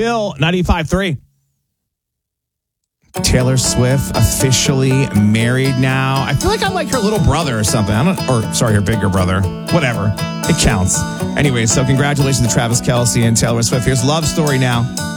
Bill, 95.3. Taylor Swift officially married now. I feel like I'm like her little brother or something. Her bigger brother. Whatever. It counts. Anyway, so congratulations to Travis Kelce and Taylor Swift. Here's Love Story now.